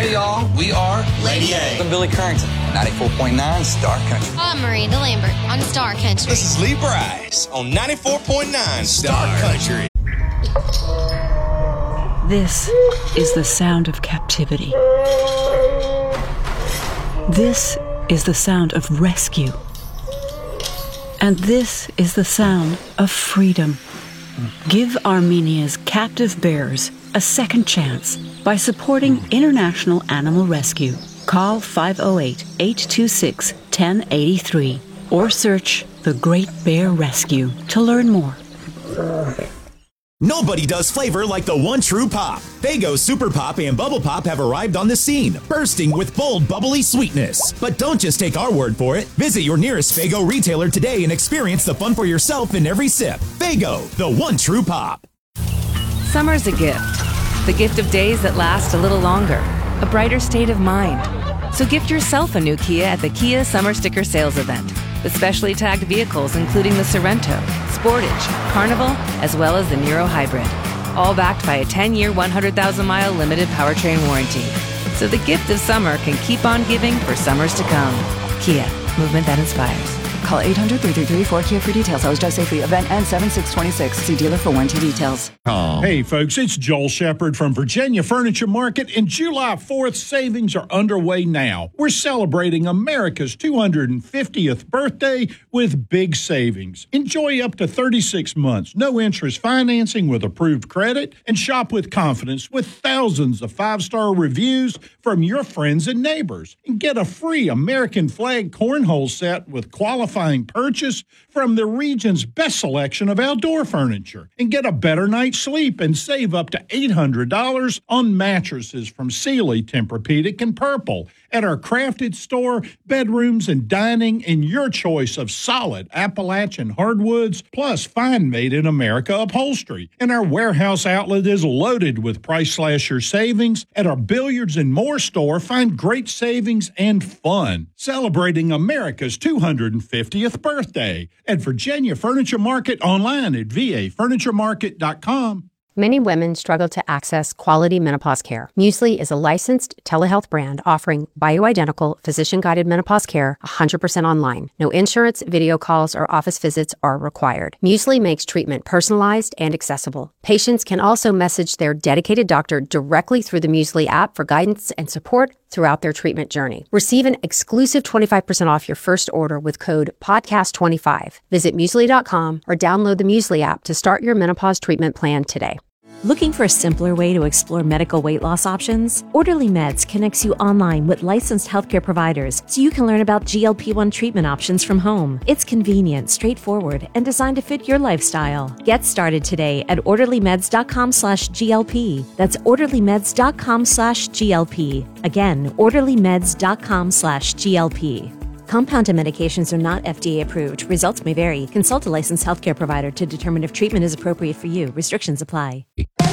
Hey, y'all. We are Lady A. I'm Billy Currington, 94.9 Star Country. I'm Miranda Lambert on Star Country. This is Lee Bryce on 94.9 Star Country. This is the sound of captivity. This is the sound of rescue. And this is the sound of freedom. Give Armenia's captive bears a second chance by supporting International Animal Rescue. Call 508-826-1083 or search The Great Bear Rescue to learn more. Nobody does flavor like the one true pop. Faygo Super Pop and Bubble Pop have arrived on the scene, bursting with bold, bubbly sweetness. But don't just take our word for it. Visit your nearest Faygo retailer today and experience the fun for yourself in every sip. Faygo, the one true pop. Summer's a gift. The gift of days that last a little longer. A brighter state of mind. So gift yourself a new Kia at the Kia Summer Sticker Sales Event. With specially tagged vehicles including the Sorento, Sportage, Carnival, as well as the Niro Hybrid. All backed by a 10-year, 100,000-mile limited powertrain warranty. So the gift of summer can keep on giving for summers to come. Kia, movement that inspires. Call 800-333-4KIA for details. Always drive safely. Event ends 7/6/26. See dealer for warranty details. Hey, folks, it's Joel Shepard from Virginia Furniture Market, and July 4th savings are underway now. We're celebrating America's 250th birthday with big savings. Enjoy up to 36 months, no interest financing with approved credit, and shop with confidence with thousands of five-star reviews from your friends and neighbors. And get a free American flag cornhole set with qualifying purchase from the region's best selection of outdoor furniture. And get a better night's sleep and save up to $800 on mattresses from Sealy, Tempur-Pedic, and Purple at our crafted store, bedrooms, and dining in your choice of solid Appalachian hardwoods, plus fine made-in-America upholstery. And our warehouse outlet is loaded with price slasher savings. At our Billiards and More store, find great savings and fun, celebrating America's 250th birthday at Virginia Furniture Market, online at vafurnituremarket.com. Many women struggle to access quality menopause care. Muesli is a licensed telehealth brand offering bioidentical, physician-guided menopause care 100% online. No insurance, video calls, or office visits are required. Muesli makes treatment personalized and accessible. Patients can also message their dedicated doctor directly through the Muesli app for guidance and support throughout their treatment journey. Receive an exclusive 25% off your first order with code PODCAST25. Visit Muesli.com or download the Muesli app to start your menopause treatment plan today. Looking for a simpler way to explore medical weight loss options? Orderly Meds connects you online with licensed healthcare providers so you can learn about GLP-1 treatment options from home. It's convenient, straightforward, and designed to fit your lifestyle. Get started today at orderlymeds.com/GLP. That's orderlymeds.com/GLP. Again, orderlymeds.com/GLP. Compounded medications are not FDA approved. Results may vary. Consult a licensed healthcare provider to determine if treatment is appropriate for you. Restrictions apply.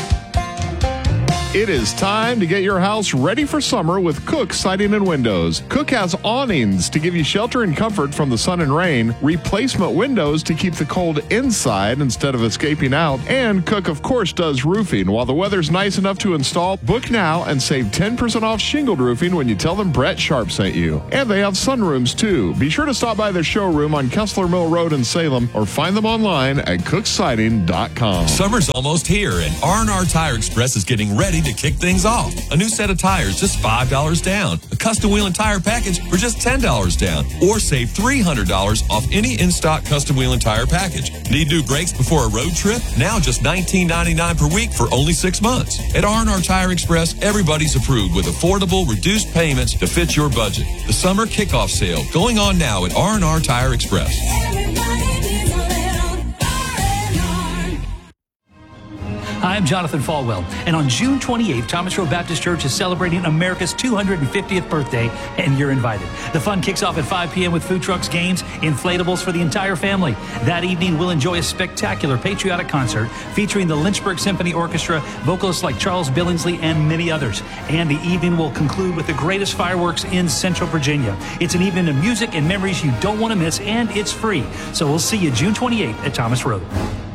It is time to get your house ready for summer with Cook Siding and Windows. Cook has awnings to give you shelter and comfort from the sun and rain, replacement windows to keep the cold inside instead of escaping out, and Cook, of course, does roofing. While the weather's nice enough to install, book now and save 10% off shingled roofing when you tell them Brett Sharp sent you. And they have sunrooms, too. Be sure to stop by their showroom on Kessler Mill Road in Salem or find them online at cooksiding.com. Summer's almost here, and R&R Tire Express is getting ready to kick things off. A new set of tires, just $5 down. A custom wheel and tire package for just $10 down. Or save $300 off any in-stock custom wheel and tire package. Need new brakes before a road trip? Now just $19.99 per week for only 6 months. At R&R Tire Express, everybody's approved with affordable, reduced payments to fit your budget. The summer kickoff sale going on now at R&R Tire Express. I'm Jonathan Falwell, and on June 28th, Thomas Road Baptist Church is celebrating America's 250th birthday, and you're invited. The fun kicks off at 5 p.m. with food trucks, games, inflatables for the entire family. That evening, we'll enjoy a spectacular patriotic concert featuring the Lynchburg Symphony Orchestra, vocalists like Charles Billingsley, and many others. And the evening will conclude with the greatest fireworks in Central Virginia. It's an evening of music and memories you don't want to miss, and it's free. So we'll see you June 28th at Thomas Road.